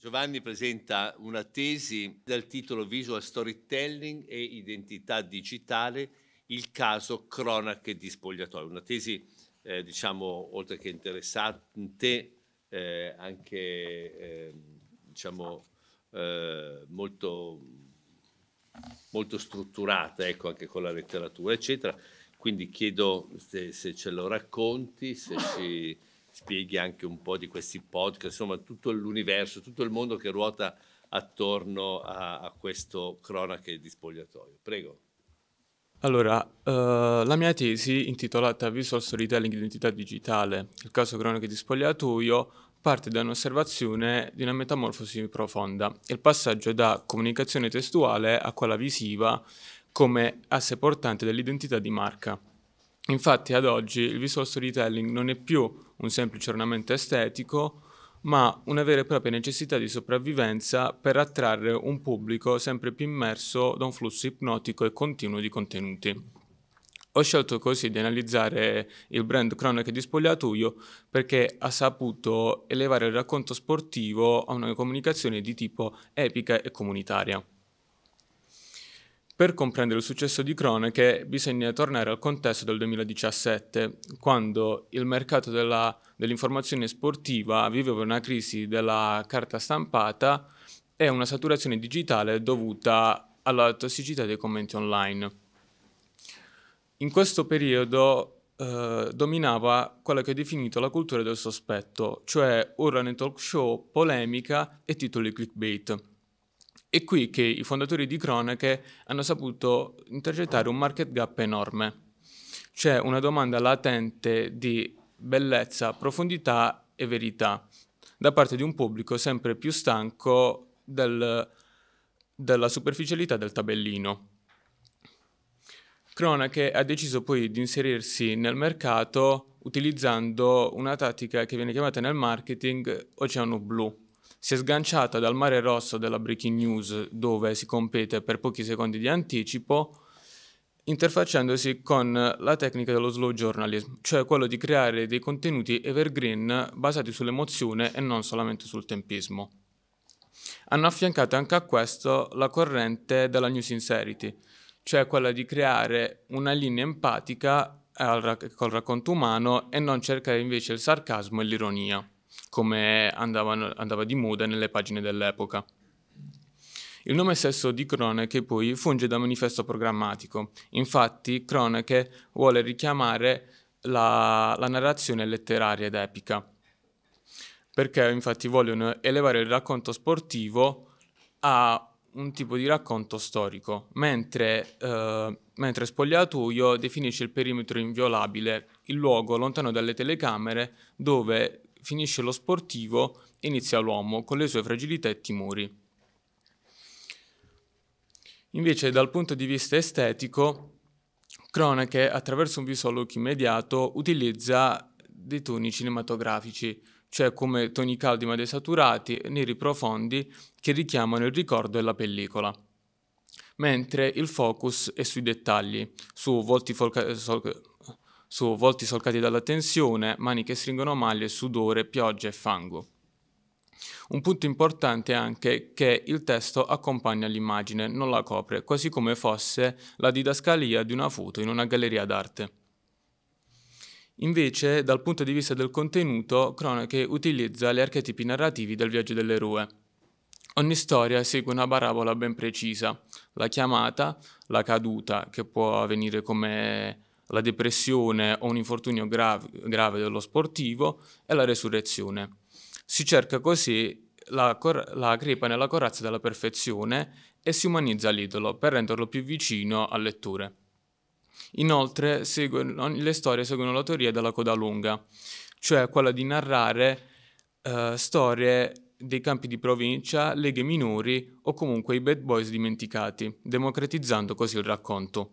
Giovanni presenta una tesi dal titolo Visual Storytelling e identità digitale, il caso cronache di spogliatoio. Una tesi, diciamo, oltre che interessante, anche, diciamo, molto, molto strutturata, ecco, anche con la letteratura, eccetera. Quindi chiedo se ce lo racconti, se ci spieghi anche un po' di questi podcast, insomma tutto l'universo, tutto il mondo che ruota attorno a questo cronache di spogliatoio. Prego. Allora, la mia tesi, intitolata Visual Storytelling Identità Digitale, il caso cronache di spogliatoio, parte da un'osservazione di una metamorfosi profonda, il passaggio da comunicazione testuale a quella visiva come asse portante dell'identità di marca. Infatti, ad oggi, il visual storytelling non è più un semplice ornamento estetico, ma una vera e propria necessità di sopravvivenza per attrarre un pubblico sempre più immerso da un flusso ipnotico e continuo di contenuti. Ho scelto così di analizzare il brand Cronache di Spogliatoio perché ha saputo elevare il racconto sportivo a una comunicazione di tipo epica e comunitaria. Per comprendere il successo di Cronache bisogna tornare al contesto del 2017, quando il mercato dell'informazione sportiva viveva una crisi della carta stampata e una saturazione digitale dovuta alla tossicità dei commenti online. In questo periodo dominava quella che è definito la cultura del sospetto, cioè urla in talk show, polemica e titoli clickbait. È qui che i fondatori di Cronache hanno saputo intercettare un market gap enorme. C'è una domanda latente di bellezza, profondità e verità da parte di un pubblico sempre più stanco della superficialità del tabellino. Cronache ha deciso poi di inserirsi nel mercato utilizzando una tattica che viene chiamata nel marketing oceano blu. Si è sganciata dal mare rosso della breaking news, dove si compete per pochi secondi di anticipo, interfacciandosi con la tecnica dello slow journalism, cioè quello di creare dei contenuti evergreen basati sull'emozione e non solamente sul tempismo. Hanno affiancato anche a questo la corrente della news sincerity, cioè quella di creare una linea empatica col racconto umano e non cercare invece il sarcasmo e l'ironia, come andava di moda nelle pagine dell'epoca. Il nome stesso di Cronache poi funge da manifesto programmatico. Infatti Cronache vuole richiamare la narrazione letteraria ed epica, perché infatti vogliono elevare il racconto sportivo a un tipo di racconto storico, mentre Spogliatoio definisce il perimetro inviolabile, il luogo lontano dalle telecamere dove finisce lo sportivo e inizia l'uomo con le sue fragilità e timori. Invece dal punto di vista estetico, Cronache attraverso un visual look immediato utilizza dei toni cinematografici, cioè come toni caldi ma desaturati, neri profondi che richiamano il ricordo della pellicola. Mentre il focus è sui dettagli, su volti solcati dalla tensione, mani che stringono maglie, sudore, pioggia e fango. Un punto importante è anche che il testo accompagna l'immagine, non la copre, quasi come fosse la didascalia di una foto in una galleria d'arte. Invece, dal punto di vista del contenuto, Cronache utilizza gli archetipi narrativi del viaggio dell'eroe. Ogni storia segue una parabola ben precisa: la chiamata, la caduta, che può avvenire come la depressione o un infortunio grave dello sportivo, e la resurrezione. Si cerca così la crepa nella corazza della perfezione e si umanizza l'idolo per renderlo più vicino al lettore. Inoltre le storie seguono la teoria della coda lunga, cioè quella di narrare storie dei campi di provincia, leghe minori o comunque i bad boys dimenticati, democratizzando così il racconto.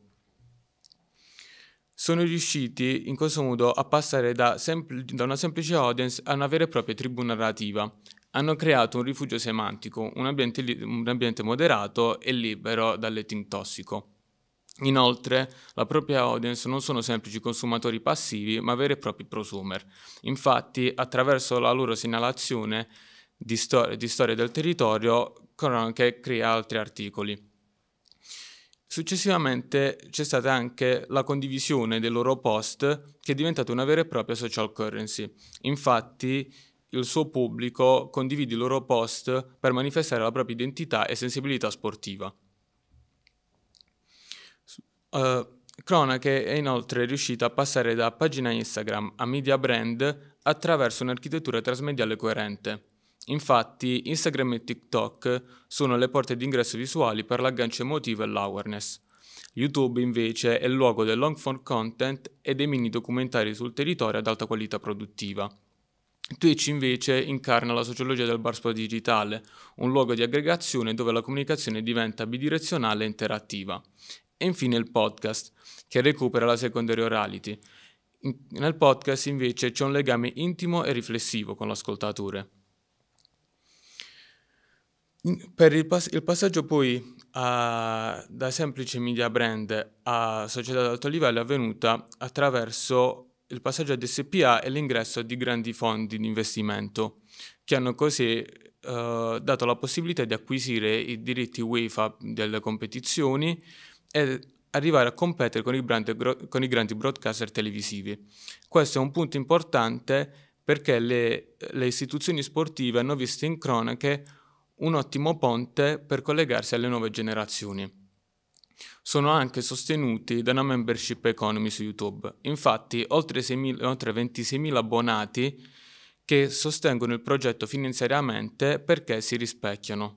Sono riusciti in questo modo a passare da una semplice audience a una vera e propria tribù narrativa. Hanno creato un rifugio semantico, un ambiente moderato e libero dal letting tossico. Inoltre, la propria audience non sono semplici consumatori passivi, ma veri e propri prosumer. Infatti, attraverso la loro segnalazione, di storia del territorio, Cronache crea altri articoli. Successivamente c'è stata anche la condivisione dei loro post, che è diventata una vera e propria social currency. Infatti il suo pubblico condivide i loro post per manifestare la propria identità e sensibilità sportiva. Cronache è inoltre riuscita a passare da pagina Instagram a media brand attraverso un'architettura trasmediale coerente. Infatti Instagram e TikTok sono le porte d'ingresso visuali per l'aggancio emotivo e l'awareness. YouTube invece è il luogo del long form content e dei mini documentari sul territorio ad alta qualità produttiva. Twitch invece incarna la sociologia del bar spot digitale, un luogo di aggregazione dove la comunicazione diventa bidirezionale e interattiva. E infine il podcast, che recupera la secondary orality. Nel podcast invece c'è un legame intimo e riflessivo con l'ascoltatore. Per il passaggio poi da semplice media brand a società ad alto livello è avvenuta attraverso il passaggio ad SPA e l'ingresso di grandi fondi di investimento, che hanno così dato la possibilità di acquisire i diritti UEFA delle competizioni e arrivare a competere con i grandi broadcaster televisivi. Questo è un punto importante perché le istituzioni sportive hanno visto in Cronache un ottimo ponte per collegarsi alle nuove generazioni. Sono anche sostenuti da una membership economy su YouTube. Infatti, oltre 26.000 abbonati che sostengono il progetto finanziariamente perché si rispecchiano.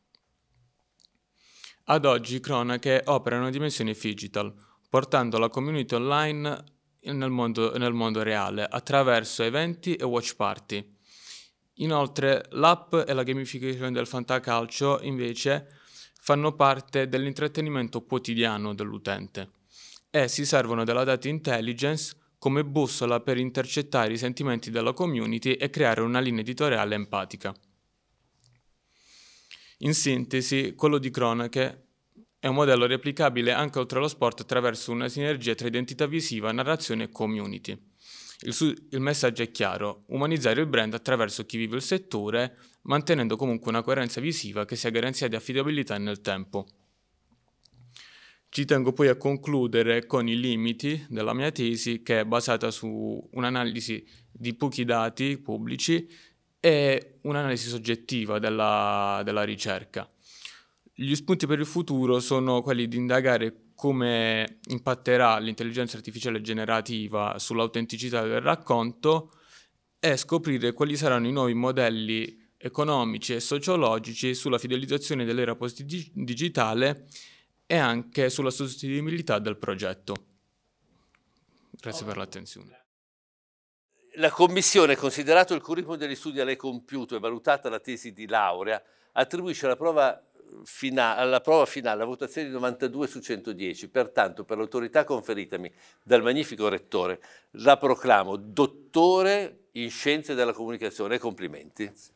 Ad oggi Cronache opera in una dimensione digital, portando la community online nel mondo reale attraverso eventi e watch party. Inoltre l'app e la gamification del fantacalcio invece fanno parte dell'intrattenimento quotidiano dell'utente e si servono della data intelligence come bussola per intercettare i sentimenti della community e creare una linea editoriale empatica. In sintesi, quello di Cronache è un modello replicabile anche oltre lo sport attraverso una sinergia tra identità visiva, narrazione e community. Il messaggio è chiaro: umanizzare il brand attraverso chi vive il settore, mantenendo comunque una coerenza visiva che sia garanzia di affidabilità nel tempo. Ci tengo poi a concludere con i limiti della mia tesi, che è basata su un'analisi di pochi dati pubblici e un'analisi soggettiva della ricerca. Gli spunti per il futuro sono quelli di indagare come impatterà l'intelligenza artificiale generativa sull'autenticità del racconto e scoprire quali saranno i nuovi modelli economici e sociologici sulla fidelizzazione dell'era post-digitale e anche sulla sostenibilità del progetto. Grazie per l'attenzione. La commissione, considerato il curriculum degli studi a lei compiuto e valutata la tesi di laurea, attribuisce alla prova finale la votazione di 92 su 110. Pertanto, per l'autorità conferitami dal magnifico rettore, la proclamo dottore in scienze della comunicazione. Complimenti.